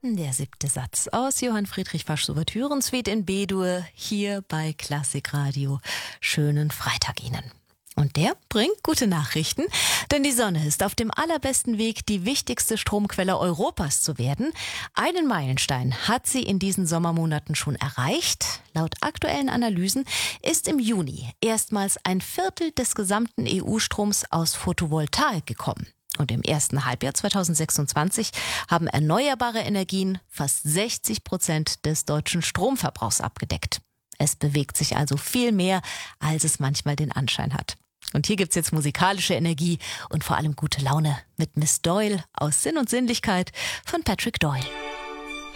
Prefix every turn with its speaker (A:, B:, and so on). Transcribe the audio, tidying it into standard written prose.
A: Der 7. Satz aus Johann Friedrich Faschs Ouvertürensuite in B-Dur hier bei Klassikradio. Schönen Freitag Ihnen. Und der bringt gute Nachrichten, denn die Sonne ist auf dem allerbesten Weg, die wichtigste Stromquelle Europas zu werden. Einen Meilenstein hat sie in diesen Sommermonaten schon erreicht. Laut aktuellen Analysen ist im Juni erstmals ein Viertel des gesamten EU-Stroms aus Photovoltaik gekommen. Und im ersten Halbjahr 2026 haben erneuerbare Energien fast 60% des deutschen Stromverbrauchs abgedeckt. Es bewegt sich also viel mehr, als es manchmal den Anschein hat. Und hier gibt's jetzt musikalische Energie und vor allem gute Laune mit Miss Doyle aus Sinn und Sinnlichkeit von Patrick Doyle.